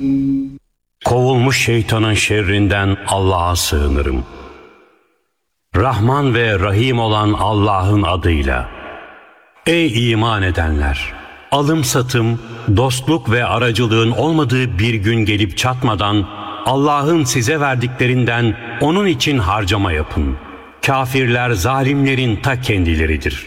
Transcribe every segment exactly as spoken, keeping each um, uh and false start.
Kovulmuş şeytanın şerrinden Allah'a sığınırım. Rahman ve Rahim olan Allah'ın adıyla. Ey iman edenler! Alım satım, dostluk ve aracılığın olmadığı bir gün gelip çatmadan Allah'ın size verdiklerinden onun için harcama yapın. Kafirler zalimlerin ta kendileridir.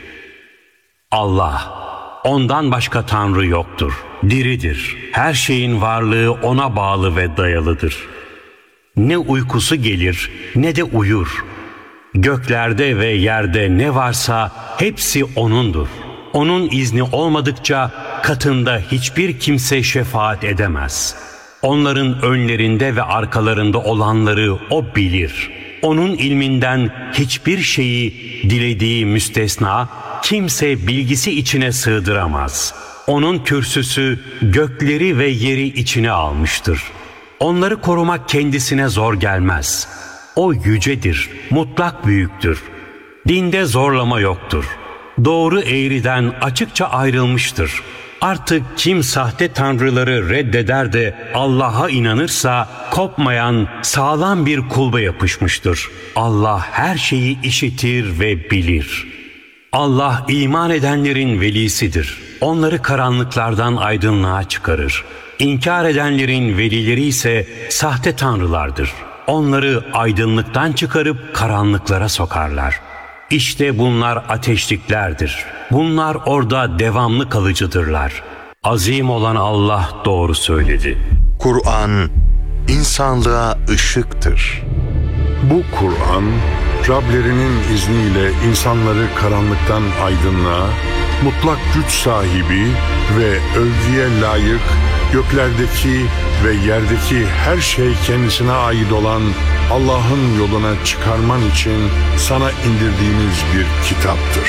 Allah, ondan başka Tanrı yoktur. Diridir. Her şeyin varlığı ona bağlı ve dayalıdır. Ne uykusu gelir ne de uyur. Göklerde ve yerde ne varsa hepsi O'nundur. Onun izni olmadıkça katında hiçbir kimse şefaat edemez. Onların önlerinde ve arkalarında olanları O bilir. Onun ilminden hiçbir şeyi dilediği müstesna kimse bilgisi içine sığdıramaz. Onun kürsüsü gökleri ve yeri içine almıştır. Onları korumak kendisine zor gelmez. O yücedir, mutlak büyüktür. Dinde zorlama yoktur. Doğru eğriden açıkça ayrılmıştır. Artık kim sahte tanrıları reddeder de Allah'a inanırsa kopmayan sağlam bir kulba yapışmıştır. Allah her şeyi işitir ve bilir. Allah iman edenlerin velisidir. Onları karanlıklardan aydınlığa çıkarır. İnkar edenlerin velileri ise sahte tanrılardır. Onları aydınlıktan çıkarıp karanlıklara sokarlar. İşte bunlar ateşliklerdir. Bunlar orada devamlı kalıcıdırlar. Azim olan Allah doğru söyledi. Kur'an insanlığa ışıktır. Bu Kur'an, Rablerinin izniyle insanları karanlıktan aydınlığa, mutlak güç sahibi ve övgüye layık, göklerdeki ve yerdeki her şey kendisine ait olan Allah'ın yoluna çıkarman için sana indirdiğimiz bir kitaptır.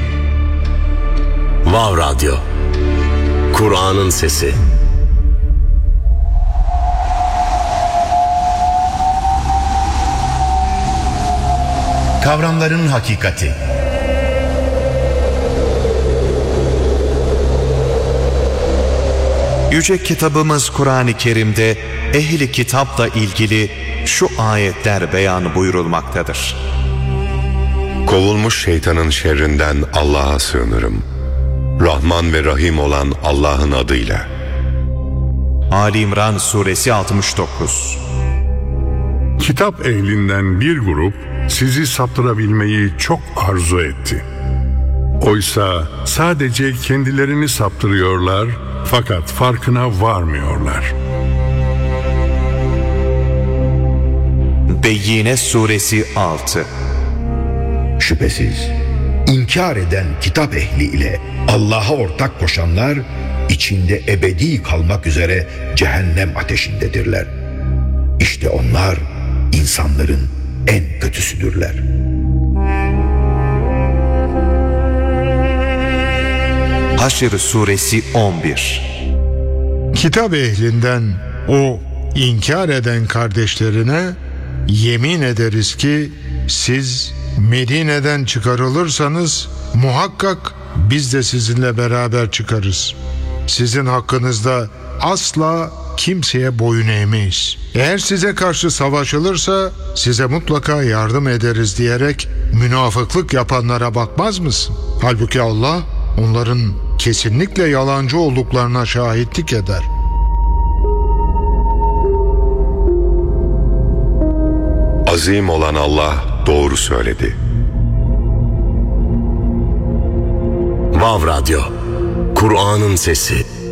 Vav Radyo, Kur'an'ın sesi. Kavramların hakikati. Yüce kitabımız Kur'an-ı Kerim'de ehli kitapla ilgili şu ayetler beyan buyurulmaktadır. Kovulmuş şeytanın şerrinden Allah'a sığınırım. Rahman ve Rahim olan Allah'ın adıyla. Ali İmran suresi altmış dokuz. Kitap ehlinden bir grup sizi saptırabilmeyi çok arzu etti. Oysa sadece kendilerini saptırıyorlar fakat farkına varmıyorlar. Beyyine suresi altı. Şüphesiz inkar eden kitap ehli ile Allah'a ortak koşanlar içinde ebedi kalmak üzere cehennem ateşindedirler. İşte onlar insanların en kötüsüdürler. Haşr suresi on bir. Kitap ehlinden o inkar eden kardeşlerine yemin ederiz ki siz Medine'den çıkarılırsanız muhakkak biz de sizinle beraber çıkarız. Sizin hakkınızda asla kimseye boyun eğmeyiz. Eğer size karşı savaşılırsa size mutlaka yardım ederiz diyerek münafıklık yapanlara bakmaz mısın? Halbuki Allah onların kesinlikle yalancı olduklarına şahitlik eder. Azim olan Allah doğru söyledi. Vav Radyo, Kur'an'ın sesi.